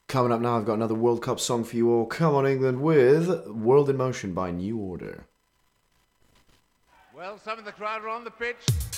Coming up now, I've got another World Cup song for you all. Come on, England, with World in Motion by New Order. Well, some of the crowd are on the pitch.